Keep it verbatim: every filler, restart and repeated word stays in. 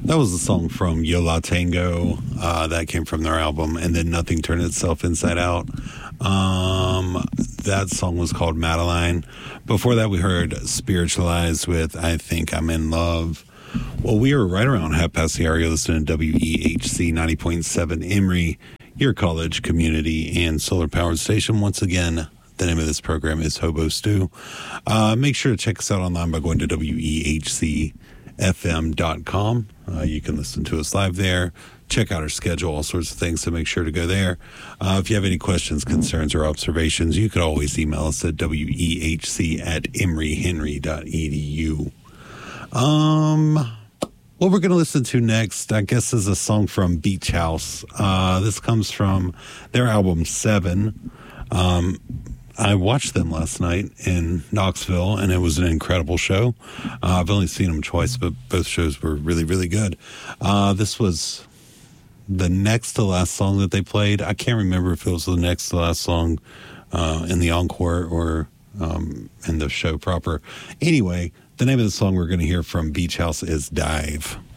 That was a song from Yo La Tengo. Uh, that came from their album, and then Nothing Turned Itself Inside Out. Um, that song was called Madeline. Before that, we heard Spiritualized with I Think I'm in Love. Well, we are right around half past the hour. You're listening to W E H C ninety point seven Emory, your college, community, and solar-powered station. Once again, the name of this program is Hobo Stew. Uh, make sure to check us out online by going to W E H C F M dot com. Uh, you can listen to us live there. Check out our schedule, all sorts of things, so make sure to go there. Uh, if you have any questions, concerns, or observations, you could always email us at W E H C at emory henry dot e d u. Um, what we're going to listen to next, I guess, is a song from Beach House. Uh, this comes from their album Seven. Um, I watched them last night in Knoxville, and it was an incredible show. Uh, I've only seen them twice, but both shows were really, really good. Uh, this was the next to last song that they played. I can't remember if it was the next to last song uh, in the encore or um, in the show proper. Anyway, the name of the song we're going to hear from Beach House is Dive.